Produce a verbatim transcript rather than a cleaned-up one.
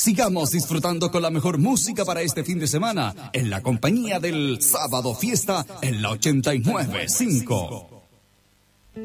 Sigamos disfrutando con la mejor música para este fin de semana en la compañía del Sábado Fiesta en la ochenta y nueve punto cinco.